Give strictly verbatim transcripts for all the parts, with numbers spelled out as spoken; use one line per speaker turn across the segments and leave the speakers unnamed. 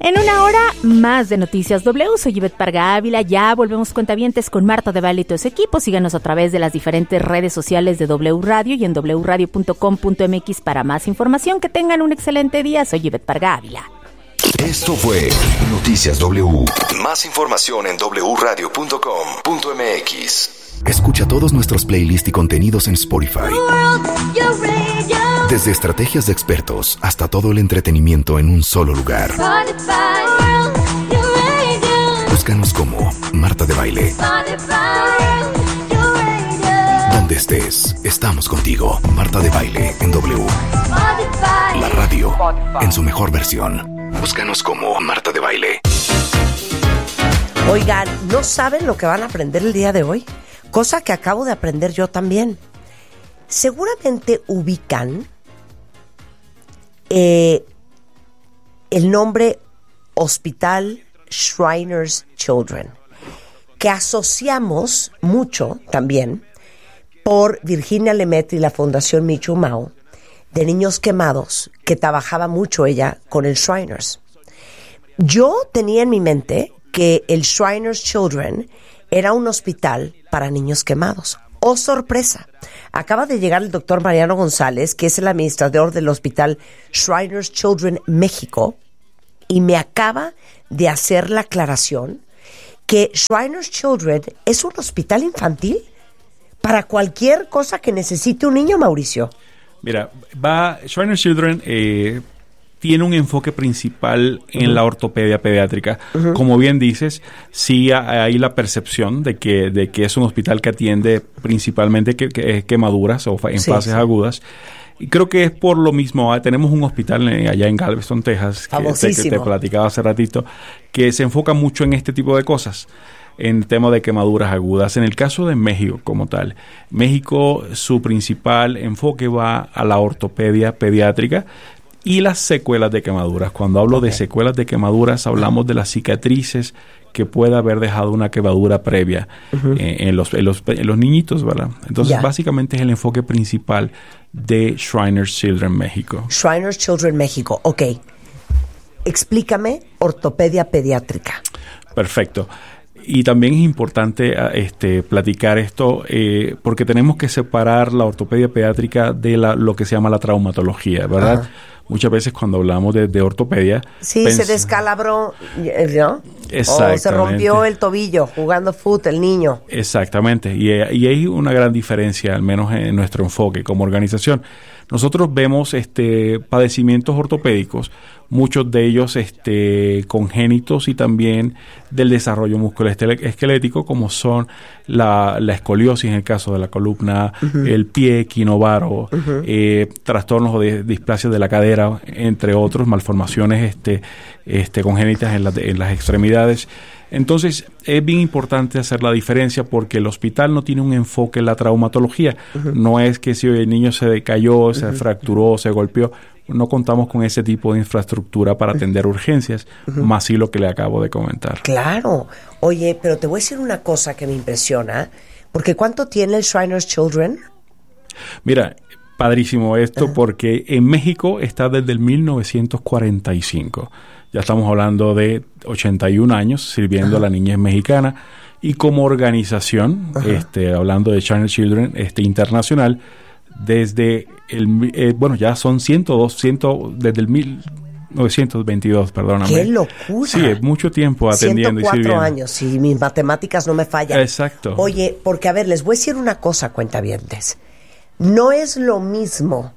En una hora más de Noticias W, soy Ivette Parga Ávila. Ya volvemos cuentavientes con Marta de Baile y todo su equipo. Síganos a través de las diferentes redes sociales de W Radio y en doble u radio punto com punto m x para más información. Que tengan un excelente día. Soy Ivette Parga Ávila.
Esto fue Noticias W. Más información en doble u radio punto com punto m x. Escucha todos nuestros playlists y contenidos en Spotify. Desde estrategias de expertos hasta todo el entretenimiento en un solo lugar. Búscanos como Marta de Baile. Donde estés, estamos contigo. Marta de Baile en W. La radio en su mejor versión. Búscanos como Marta de Baile.
Oigan, ¿no saben lo que van a aprender el día de hoy? Cosa que acabo de aprender yo también. Seguramente ubican eh, el nombre Hospital Shriners Children, que asociamos mucho también por Virginia Lemaitre y la Fundación Michu Mao, de niños quemados, que trabajaba mucho ella con el Shriners. Yo tenía en mi mente que el Shriners Children era un hospital para niños quemados. ¡Oh, sorpresa! Acaba de llegar el doctor Mariano González, que es el administrador del hospital Shriners Children México, y me acaba de hacer la aclaración que Shriners Children es un hospital infantil para cualquier cosa que necesite un niño, Mauricio.
Mira, va Shriners Children eh, tiene un enfoque principal en uh-huh. la ortopedia pediátrica. Uh-huh. Como bien dices, sí hay la percepción de que, de que es un hospital que atiende principalmente que, que, quemaduras o en sí, fases sí. agudas. Y creo que es por lo mismo. Tenemos un hospital allá en Galveston, Texas, que te, que te platicaba hace ratito, que se enfoca mucho en este tipo de cosas, en tema de quemaduras agudas. En el caso de México como tal, México, su principal enfoque va a la ortopedia pediátrica y las secuelas de quemaduras. Cuando hablo okay. de secuelas de quemaduras, hablamos de las cicatrices que pueda haber dejado una quemadura previa uh-huh. eh, en, los, en, los, en los niñitos, ¿verdad? Entonces, yeah. básicamente es el enfoque principal de Shriners Children México.
Shriners Children México, ok. Explícame ortopedia pediátrica.
Perfecto. Y también es importante este, platicar esto eh, porque tenemos que separar la ortopedia pediátrica de la, lo que se llama la traumatología, ¿verdad? Ajá. Muchas veces cuando hablamos de, de ortopedia...
Sí, pens- se descalabró, ¿no?
Exactamente.
O se rompió el tobillo jugando fútbol el niño.
Exactamente. Y, y hay una gran diferencia, al menos en nuestro enfoque como organización. Nosotros vemos este padecimientos ortopédicos, muchos de ellos este congénitos y también del desarrollo musculoesquelético, como son la, la escoliosis en el caso de la columna, uh-huh. el pie equinovaro, uh-huh. eh, trastornos de displasia de la cadera, entre otros, malformaciones este, este congénitas en, la, en las extremidades. Entonces, es bien importante hacer la diferencia porque el hospital no tiene un enfoque en la traumatología. Uh-huh. No es que si el niño se cayó, se uh-huh. fracturó, se golpeó. No contamos con ese tipo de infraestructura para atender urgencias, uh-huh. más sí lo que le acabo de comentar.
Claro. Oye, pero te voy a decir una cosa que me impresiona, porque ¿cuánto tiene el Shriners Children?
Mira, padrísimo esto, uh-huh. porque en México está desde el mil novecientos cuarenta y cinco. Ya estamos hablando de ochenta y un años sirviendo uh-huh. a la niñez mexicana. Y como organización, uh-huh. este, hablando de Shriners Children este, internacional, desde el, eh, bueno, ya son ciento dos, cien, desde el mil novecientos veintidós, perdóname.
¡Qué locura!
Sí, es mucho tiempo atendiendo y sirviendo.
ciento cuatro años, si mis matemáticas no me fallan.
Exacto.
Oye, porque a ver, les voy a decir una cosa, cuentavientes. No es lo mismo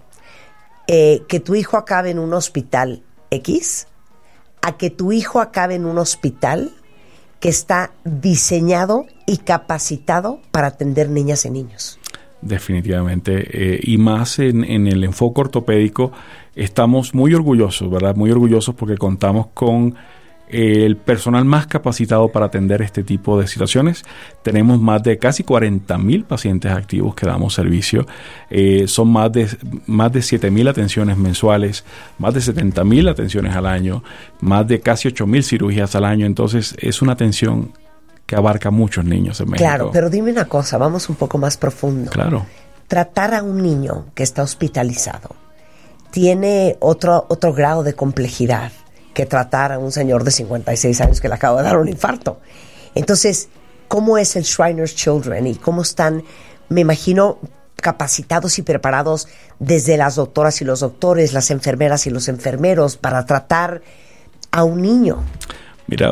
eh, que tu hijo acabe en un hospital X a que tu hijo acabe en un hospital que está diseñado y capacitado para atender niñas y niños.
Definitivamente, eh, y más en, en el enfoque ortopédico, estamos muy orgullosos, ¿verdad? Muy orgullosos porque contamos con eh, el personal más capacitado para atender este tipo de situaciones. Tenemos más de casi cuarenta mil pacientes activos que damos servicio. Eh, son más de, más de siete mil atenciones mensuales, más de setenta mil atenciones al año, más de casi ocho mil cirugías al año. Entonces, es una atención que abarca a muchos niños en México.
Claro, pero dime una cosa, vamos un poco más profundo.
Claro.
Tratar a un niño que está hospitalizado tiene otro, otro grado de complejidad que tratar a un señor de cincuenta y seis años que le acaba de dar un infarto. Entonces, ¿cómo es el Shriners Children y cómo están, me imagino, capacitados y preparados desde las doctoras y los doctores, las enfermeras y los enfermeros para tratar a un niño?
Mira,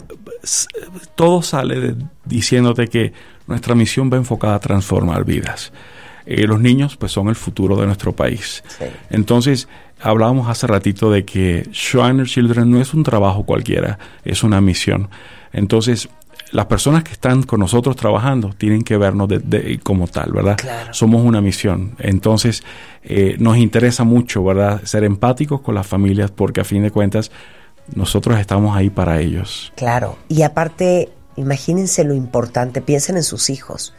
todo sale de, diciéndote que nuestra misión va enfocada a transformar vidas. Eh, los niños pues son el futuro de nuestro país. Sí. Entonces, hablábamos hace ratito de que Shriners Children no es un trabajo cualquiera, es una misión. Entonces, las personas que están con nosotros trabajando tienen que vernos de, de, como tal, ¿verdad?
Claro.
Somos una misión. Entonces, eh, nos interesa mucho, ¿verdad?, ser empáticos con las familias porque a fin de cuentas nosotros estamos ahí para ellos.
Claro. Y aparte, imagínense lo importante, piensen en sus hijos.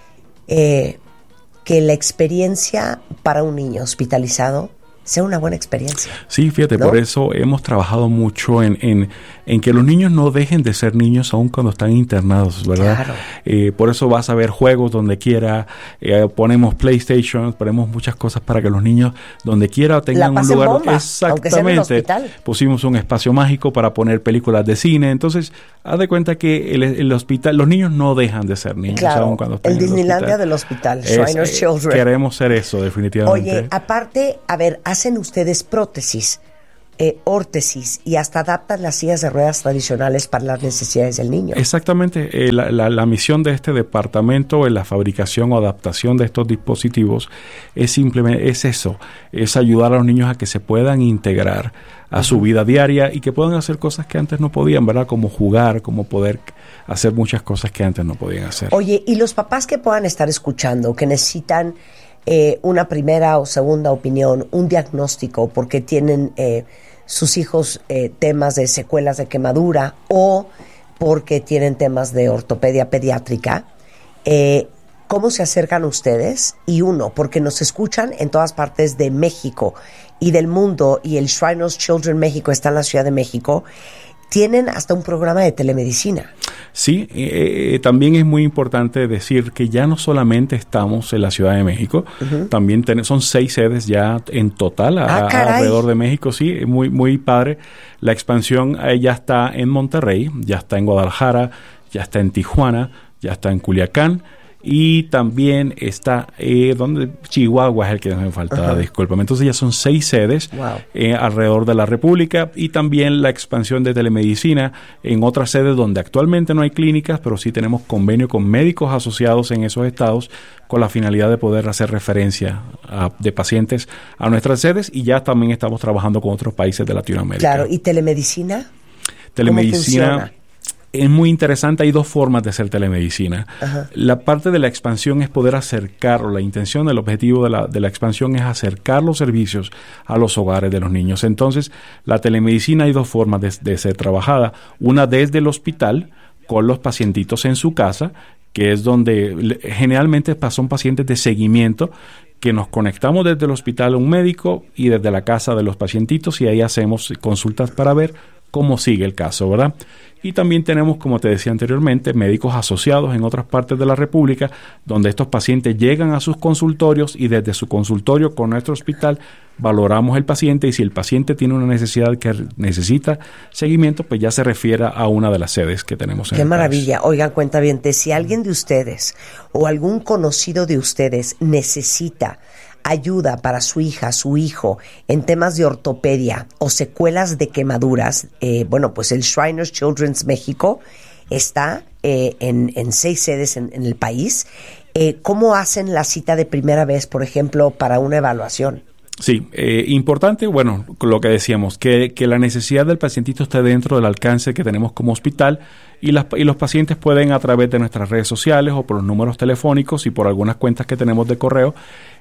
Eh, que la experiencia para un niño hospitalizado sea una buena experiencia.
Sí, fíjate, ¿no? Por eso hemos trabajado mucho en, en, en que los niños no dejen de ser niños aun cuando están internados, ¿verdad?
Claro.
Eh, por eso vas a ver juegos donde quiera, eh, ponemos PlayStation, ponemos muchas cosas para que los niños donde quiera tengan
la
un lugar.
Bomba,
exactamente.
aunque sea en el hospital.
Pusimos un espacio mágico para poner películas de cine. Entonces, haz de cuenta que el, el hospital, los niños no dejan de ser niños,
claro,
aun cuando están
el
en el
Disneylandia
hospital.
del hospital,
Es,
Shriners
eh,
Children.
Queremos ser eso, definitivamente.
Oye, aparte, a ver, hacen ustedes prótesis, eh, órtesis y hasta adaptan las sillas de ruedas tradicionales para las necesidades del niño.
Exactamente. Eh, la, la, la misión de este departamento en la fabricación o adaptación de estos dispositivos es simplemente es eso, es ayudar a los niños a que se puedan integrar a uh-huh. su vida diaria y que puedan hacer cosas que antes no podían, ¿verdad? Como jugar, como poder hacer muchas cosas que antes no podían hacer.
Oye, y los papás que puedan estar escuchando, que necesitan Eh, una primera o segunda opinión, un diagnóstico, porque tienen eh, sus hijos eh, temas de secuelas de quemadura o porque tienen temas de ortopedia pediátrica, eh, ¿cómo se acercan ustedes? Y uno, porque nos escuchan en todas partes de México y del mundo, y el Shriners Children México está en la Ciudad de México, tienen hasta un programa de telemedicina.
Sí, eh, también es muy importante decir que ya no solamente estamos en la Ciudad de México, uh-huh. también ten, son seis sedes ya en total a,
ah,
a, alrededor de México, sí, muy, muy padre. La expansión eh, ya está en Monterrey, ya está en Guadalajara, ya está en Tijuana, ya está en Culiacán, y también está eh, donde Chihuahua es el que me faltaba, uh-huh. discúlpame. Entonces ya son seis sedes
wow.
eh, alrededor de la República, y también la expansión de telemedicina en otras sedes donde actualmente no hay clínicas, pero sí tenemos convenio con médicos asociados en esos estados con la finalidad de poder hacer referencia a, de pacientes a nuestras sedes, y ya también estamos trabajando con otros países de Latinoamérica.
Claro, ¿y telemedicina?
Telemedicina.
¿Cómo funciona?
Es muy interesante, hay dos formas de hacer telemedicina. Ajá. La parte de la expansión es poder acercar, o la intención del objetivo de la, de la expansión es acercar los servicios a los hogares de los niños. Entonces, la telemedicina hay dos formas de, de ser trabajada. Una desde el hospital, con los pacientitos en su casa, que es donde generalmente son pacientes de seguimiento, que nos conectamos desde el hospital a un médico y desde la casa de los pacientitos, y ahí hacemos consultas para ver cómo sigue el caso, ¿verdad? Y también tenemos, como te decía anteriormente, médicos asociados en otras partes de la República, donde estos pacientes llegan a sus consultorios, y desde su consultorio con nuestro hospital valoramos el paciente, y si el paciente tiene una necesidad que necesita seguimiento, pues ya se refiere a una de las sedes que tenemos en
Qué
el
maravilla.
país.
Oigan, cuentavientes, si alguien de ustedes o algún conocido de ustedes necesita ayuda para su hija, su hijo, en temas de ortopedia o secuelas de quemaduras, eh, bueno, pues el Shriners Children's México está eh, en, en seis sedes en, en el país. Eh, ¿Cómo hacen la cita de primera vez, por ejemplo, para una evaluación?
Sí, eh, importante, bueno, lo que decíamos, que, que la necesidad del pacientito esté dentro del alcance que tenemos como hospital, y, las, y los pacientes pueden, a través de nuestras redes sociales o por los números telefónicos y por algunas cuentas que tenemos de correo,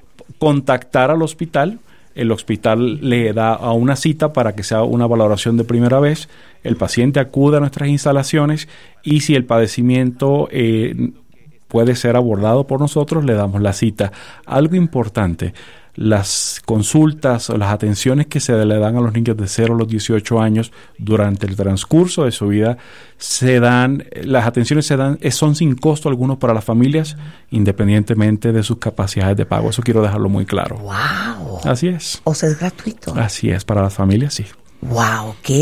contactar al hospital. El hospital le da a una cita para que sea una valoración de primera vez. El paciente acude a nuestras instalaciones, y si el padecimiento eh, puede ser abordado por nosotros, le damos la cita. Algo importante, las consultas o las atenciones que se le dan a los niños de cero a los dieciocho años durante el transcurso de su vida, se dan, las atenciones se dan, son sin costo alguno para las familias, independientemente de sus capacidades de pago. Eso quiero dejarlo muy claro.
¡Wow!
Así es.
O sea, es gratuito.
Así es, para las familias, sí.
¡Wow! ¡Qué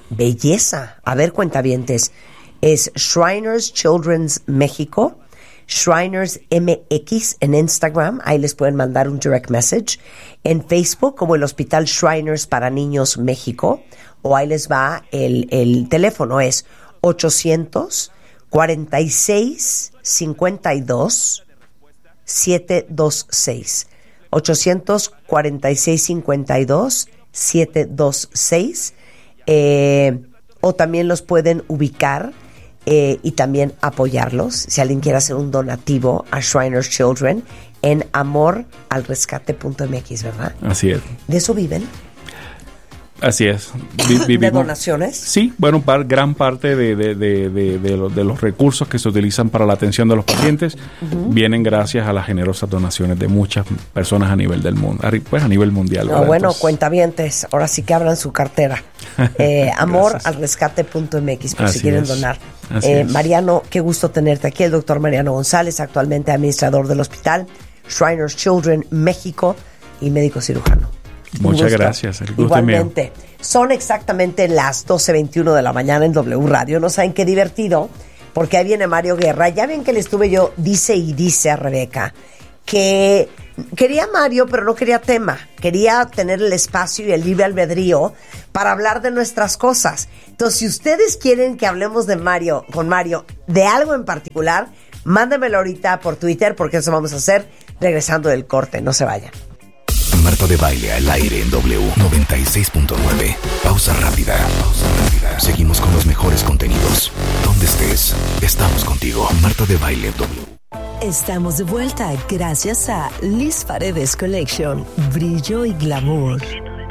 Belleza. A ver, cuentavientes. Es Shriners Children's México, Shriners M X en Instagram, ahí les pueden mandar un direct message. En Facebook como el Hospital Shriners para Niños México, o ahí les va el, el teléfono, es ochocientos cuarenta y seis cincuenta y dos setecientos veintiséis. ochocientos cuarenta y seis cincuenta y dos setecientos veintiséis. Eh, o también los pueden ubicar eh, y también apoyarlos si alguien quiere hacer un donativo a Shriners Children en amor al rescate punto m x, ¿verdad?
Así es.
¿De eso viven?
Así es. Vi-
¿De donaciones?
Sí, bueno, par, gran parte de, de, de, de, de, los, de los recursos que se utilizan para la atención de los pacientes uh-huh. vienen gracias a las generosas donaciones de muchas personas a nivel del mundo, pues a nivel mundial.
No, bueno, Entonces... cuentavientes, ahora sí que abran su cartera. Eh, amor al rescate punto m x por Así si quieren es. donar. Eh, Mariano, qué gusto tenerte aquí, el doctor Mariano González, actualmente administrador del hospital Shriners Children México y médico cirujano.
Muchas gracias. El gusto
Igualmente.
Mío.
Son exactamente las doce veintiuno de la mañana en W Radio. No saben qué divertido, porque ahí viene Mario Guerra. Ya ven que le estuve yo, dice y dice a Rebeca, que quería Mario, pero no quería tema. Quería tener el espacio y el libre albedrío para hablar de nuestras cosas. Entonces, si ustedes quieren que hablemos de Mario, con Mario, de algo en particular, mándenmelo ahorita por Twitter, porque eso vamos a hacer regresando del corte. No se vayan.
Marta de Baile al aire en W noventa y seis punto nueve. Pausa rápida. Pausa rápida. Seguimos con los mejores contenidos. Donde estés, estamos contigo. Marta de Baile W.
Estamos de vuelta gracias a Liz Paredes Collection. Brillo y glamour.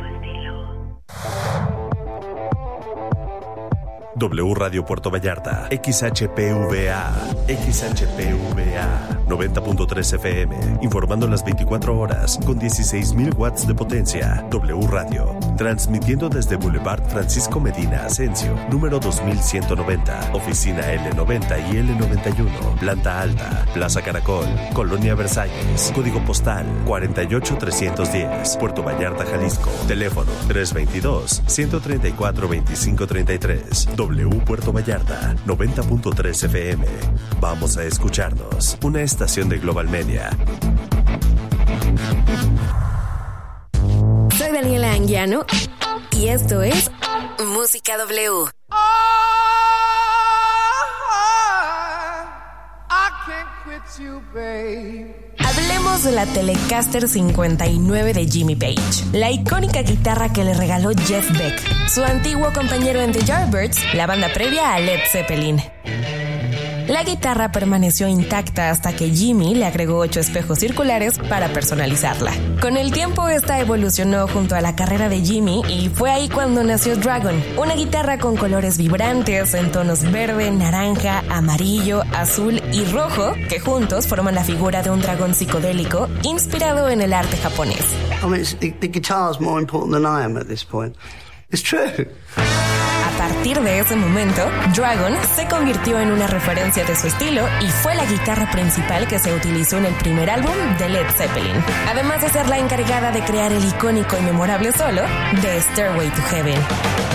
W Radio Puerto Vallarta, X H P V A, X H P V A, noventa punto tres F M, informando las veinticuatro horas con dieciséis mil watts de potencia. W Radio, transmitiendo desde Boulevard Francisco Medina Asensio, número dos mil ciento noventa, oficina L noventa y L noventa y uno, planta alta, Plaza Caracol, Colonia Versalles, código postal cuarenta y ocho trescientos diez, Puerto Vallarta, Jalisco, teléfono tres veintidós, ciento treinta y cuatro, veinticinco treinta y tres. W Puerto Vallarta, noventa punto tres F M. Vamos a escucharnos. Una estación de Global Media.
Soy Daniela Anguiano y esto es Música W. Oh, I can't quit you, babe. Hablemos de la Telecaster cincuenta y nueve de Jimmy Page, la icónica guitarra que le regaló Jeff Beck, su antiguo compañero en The Yardbirds, la banda previa a Led Zeppelin. La guitarra permaneció intacta hasta que Jimmy le agregó ocho espejos circulares para personalizarla. Con el tiempo, esta evolucionó junto a la carrera de Jimmy y fue ahí cuando nació Dragon, una guitarra con colores vibrantes en tonos verde, naranja, amarillo, azul y rojo, que juntos forman la figura de un dragón psicodélico inspirado en el arte japonés.
I mean, the, the guitar is more important than I am at this point. It's true.
A partir de ese momento, Dragon se convirtió en una referencia de su estilo y fue la guitarra principal que se utilizó en el primer álbum de Led Zeppelin, además de ser la encargada de crear el icónico y memorable solo de Stairway to Heaven.